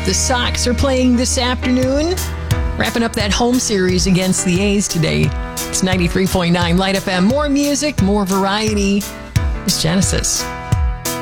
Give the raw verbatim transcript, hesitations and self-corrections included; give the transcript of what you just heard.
The Sox are playing this afternoon, wrapping up that home series against the A's today. It's ninety-three point nine Light F M. More music, more variety. It's Genesis.